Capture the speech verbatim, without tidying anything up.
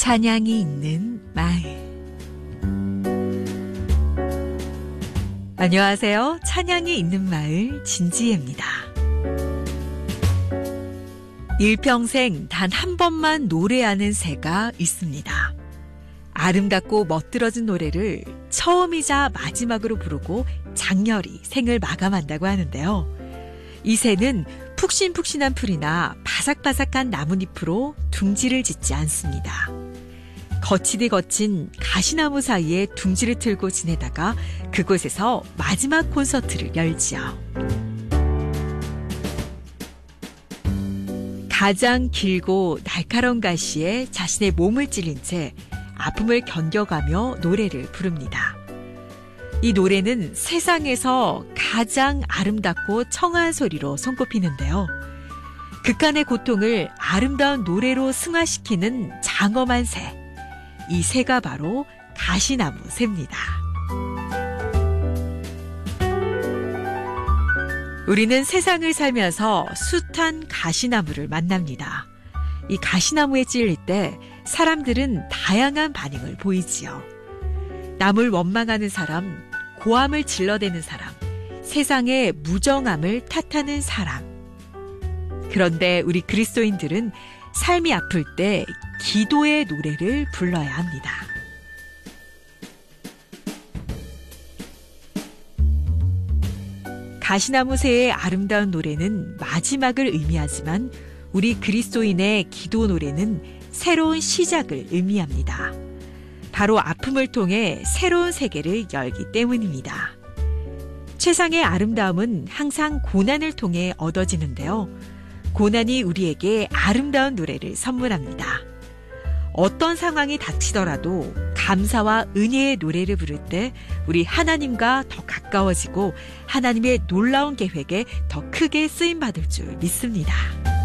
찬양이 있는 마을. 안녕하세요. 찬양이 있는 마을 진지혜입니다. 일평생 단 한 번만 노래하는 새가 있습니다. 아름답고 멋들어진 노래를 처음이자 마지막으로 부르고 장렬히 생을 마감한다고 하는데요. 이 새는 푹신푹신한 풀이나 바삭바삭한 나뭇잎으로 둥지를 짓지 않습니다. 거치디 거친 가시나무 사이에 둥지를 틀고 지내다가 그곳에서 마지막 콘서트를 열지요. 가장 길고 날카로운 가시에 자신의 몸을 찔린 채 아픔을 견뎌가며 노래를 부릅니다. 이 노래는 세상에서 가장 아름답고 청아한 소리로 손꼽히는데요. 극한의 고통을 아름다운 노래로 승화시키는 장엄한 새. 이 새가 바로 가시나무 새입니다. 우리는 세상을 살면서 숱한 가시나무를 만납니다. 이 가시나무에 찔릴 때 사람들은 다양한 반응을 보이지요. 남을 원망하는 사람, 고함을 질러대는 사람, 세상의 무정함을 탓하는 사람. 그런데 우리 그리스도인들은 삶이 아플 때 기도의 노래를 불러야 합니다. 가시나무 새의 아름다운 노래는 마지막을 의미하지만 우리 그리스도인의 기도 노래는 새로운 시작을 의미합니다. 바로 아픔을 통해 새로운 세계를 열기 때문입니다. 세상의 아름다움은 항상 고난을 통해 얻어지는데요. 고난이 우리에게 아름다운 노래를 선물합니다. 어떤 상황이 닥치더라도 감사와 은혜의 노래를 부를 때 우리 하나님과 더 가까워지고 하나님의 놀라운 계획에 더 크게 쓰임받을 줄 믿습니다.